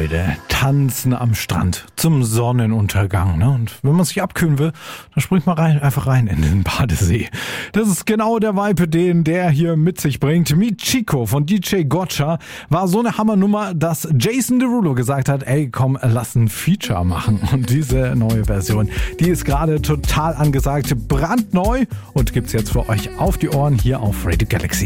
Leute tanzen am Strand zum Sonnenuntergang. Ne? Und wenn man sich abkühlen will, dann springt man einfach rein in den Badesee. Das ist genau der Vibe, den der hier mit sich bringt. Michiko von DJ Gotcha war so eine Hammernummer, dass Jason Derulo gesagt hat, ey komm, lass ein Feature machen. Und diese neue Version, die ist gerade total angesagt, brandneu und gibt's jetzt für euch auf die Ohren hier auf Radio Galaxy.